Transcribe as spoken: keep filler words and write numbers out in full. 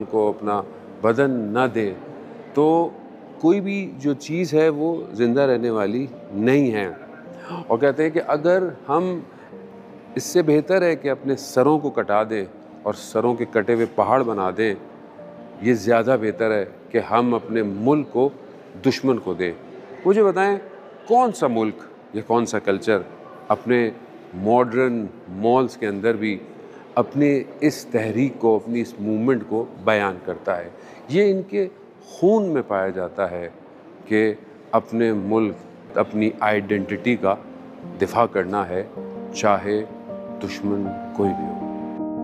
को अपना बदन न दें तो कोई भी जो चीज़ है वो ज़िंदा रहने वाली नहीं है। और कहते हैं कि अगर हम इससे बेहतर है कि अपने सरों को कटा दें और सरों के कटे हुए पहाड़ बना दें, ये ज़्यादा बेहतर है कि हम अपने मुल्क को दुश्मन को दें। मुझे बताएं कौन सा मुल्क या कौन सा कल्चर अपने मॉडर्न मॉल्स के अंदर भी अपने इस तहरीक को, अपनी इस मूवमेंट को बयान करता है। ये इनके खून में पाया जाता है कि अपने मुल्क, अपनी आइडेंटिटी का दिफा करना है, चाहे दुश्मन कोई भी हो।